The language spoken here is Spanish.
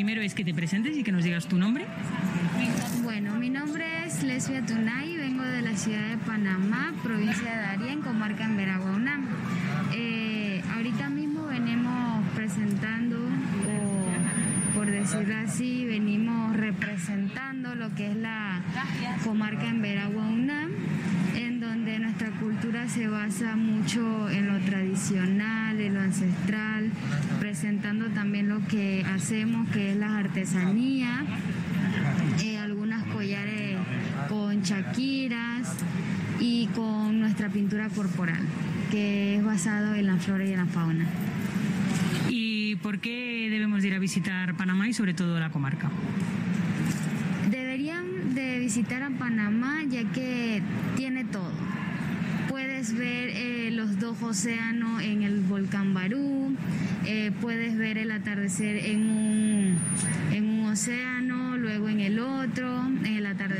primero es que te presentes y que nos digas tu nombre. Bueno, mi nombre es Lesbia Tunay, vengo de la ciudad de Panamá, provincia de Darién, comarca en Veragua, UNAM. Ahorita mismo venimos presentando, o por decirlo así, venimos representando lo que es la comarca en Veragua, UNAM, en donde nuestra cultura se basa mucho en lo tradicional, en lo ancestral, presentando también lo que hacemos, que es la artesanía, algunas collares con chaquiras y con nuestra pintura corporal, que es basado en la flora y en la fauna. ¿Y por qué debemos ir a visitar Panamá y sobre todo la comarca? Deberían de visitar a Panamá, ya que tiene todo. Puedes ver los dos océanos en el volcán Barú, puedes ver el atardecer en un